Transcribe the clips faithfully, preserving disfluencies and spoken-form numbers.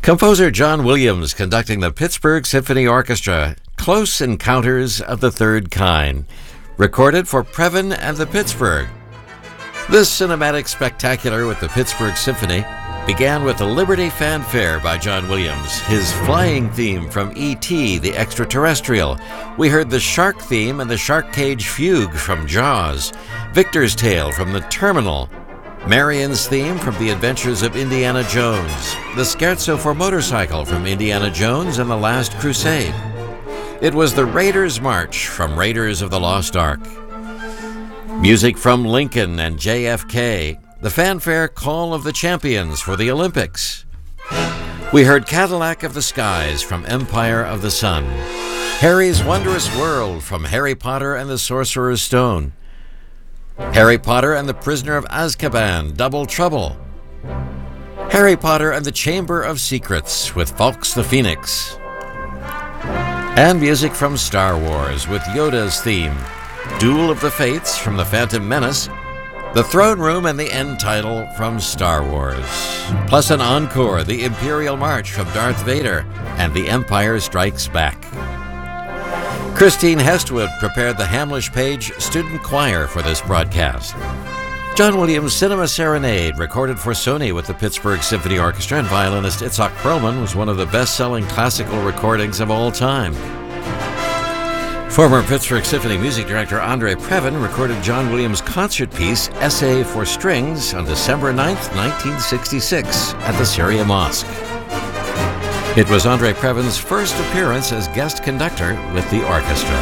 Composer John Williams conducting the Pittsburgh Symphony Orchestra, Close Encounters of the Third Kind, recorded for Previn and the Pittsburgh. This cinematic spectacular with the Pittsburgh Symphony began with the Liberty Fanfare by John Williams, his flying theme from E T the Extraterrestrial. We heard the Shark theme and the Shark Cage Fugue from Jaws, Victor's Tale from The Terminal, Marion's theme from The Adventures of Indiana Jones, the Scherzo for Motorcycle from Indiana Jones and the Last Crusade. It was the Raiders' March from Raiders of the Lost Ark. Music from Lincoln and J F K, the fanfare Call of the Champions for the Olympics. We heard Cadillac of the Skies from Empire of the Sun, Harry's Wondrous World from Harry Potter and the Sorcerer's Stone, Harry Potter and the Prisoner of Azkaban, Double Trouble, Harry Potter and the Chamber of Secrets with Fawkes the Phoenix, and music from Star Wars with Yoda's theme, Duel of the Fates from The Phantom Menace, The Throne Room and the end title from Star Wars, plus an encore, The Imperial March from Darth Vader and The Empire Strikes Back. Christine Hestwood prepared the Hamlish Page Student Choir for this broadcast. John Williams' Cinema Serenade, recorded for Sony with the Pittsburgh Symphony Orchestra and violinist Itzhak Perlman, was one of the best-selling classical recordings of all time. Former Pittsburgh Symphony music director Andre Previn recorded John Williams' concert piece, Essay for Strings, on December ninth, nineteen sixty-six, at the Syria Mosque. It was Andre Previn's first appearance as guest conductor with the orchestra.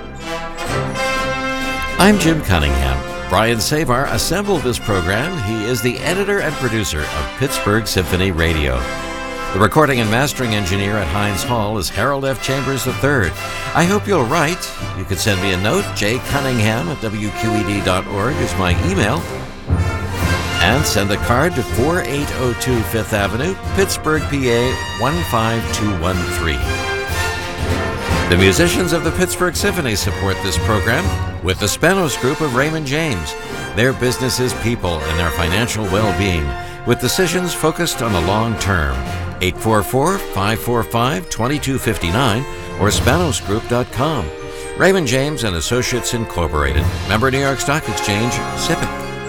I'm Jim Cunningham. Brian Savar assembled this program. He is the editor and producer of Pittsburgh Symphony Radio. The recording and mastering engineer at Heinz Hall is Harold F. Chambers the third. I hope you'll write. You can send me a note. j cunningham at w q e d dot org is my email. And send a card to four eight oh two Fifth Avenue, Pittsburgh, P A one five two one three. The musicians of the Pittsburgh Symphony support this program with the Spanos Group of Raymond James. Their business is people and their financial well-being, with decisions focused on the long term. eight four four, five four five, two two five nine or spanos group dot com. Raymond James and Associates Incorporated. Member New York Stock Exchange, S I P C.